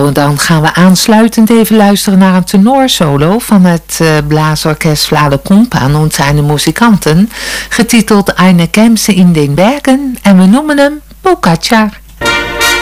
Zo, dan gaan we aansluitend even luisteren naar een tenorsolo van het Blaasorkest Vlade Kumpan und seine Musikanten, getiteld Eine Kämse in den Bergen, en we noemen hem Pogačar.